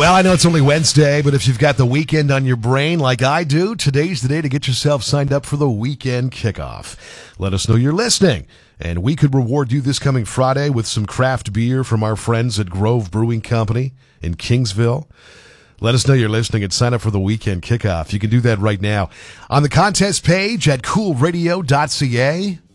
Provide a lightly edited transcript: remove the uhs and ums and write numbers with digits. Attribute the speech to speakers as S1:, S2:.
S1: Well, I know it's only Wednesday, but if you've got the weekend on your brain like I do, today's the day to get yourself signed up for the weekend kickoff. Let us know you're listening, and we could reward you this coming Friday with some craft beer from our friends at Grove Brewing Company in Kingsville. Let us know you're listening and sign up for the weekend kickoff. You can do that right now on the contest page at coolradio.ca.